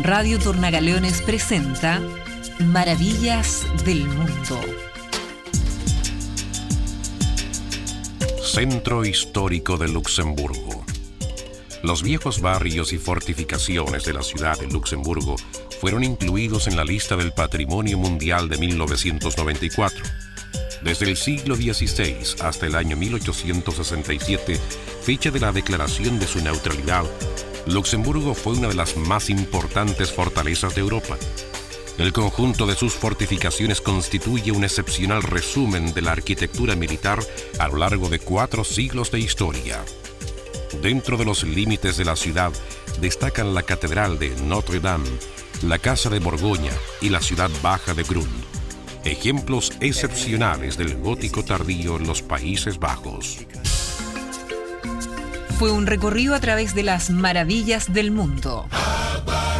Radio Tornagaleones presenta Maravillas del Mundo. Centro Histórico de Luxemburgo. Los viejos barrios y fortificaciones de la ciudad de Luxemburgo fueron incluidos en la lista del Patrimonio Mundial de 1994. Desde el siglo XVI hasta el año 1867, fecha de la declaración de su neutralidad, Luxemburgo fue una de las más importantes fortalezas de Europa. El conjunto de sus fortificaciones constituye un excepcional resumen de la arquitectura militar a lo largo de 4 siglos de historia. Dentro de los límites de la ciudad destacan la Catedral de Notre Dame, la Casa de Borgoña y la Ciudad Baja de Grund, ejemplos excepcionales del gótico tardío en los Países Bajos. Fue un recorrido a través de las maravillas del mundo.